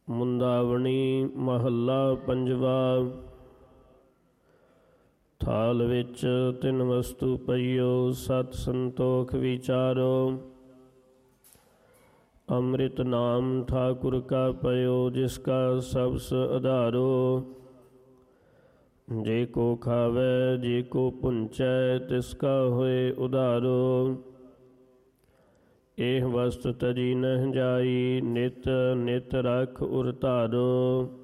ਮੁੰਦਾਵਣੀ ਮਹੱਲਾ ਪੰਜਵਾ। ਥਾਲ ਵਿੱਚ ਤਿੰਨ ਵਸਤੂ ਪਈਓ, ਸਤ ਸੰਤੋਖ ਵਿਚਾਰੋ। ਅੰਮ੍ਰਿਤ ਨਾਮ ਠਾਕੁਰ ਕਾ ਪਇਓ, ਜਿਸ ਕਾ ਸਬਸ ਆਧਾਰੋ। ਜੇ ਕੋ ਖਾਵੈ ਜੇ ਕੋ ਪੁੰਚੈ, ਤਿਸ ਕਾ ਹੋਏ ਉਧਾਰੋ। ਇਹ ਵਸਤ ਤਜੀ ਨਹਿ ਜਾਈ, ਨਿਤ ਨਿਤ ਰਖ ਉਰ ਧਾਰੋ।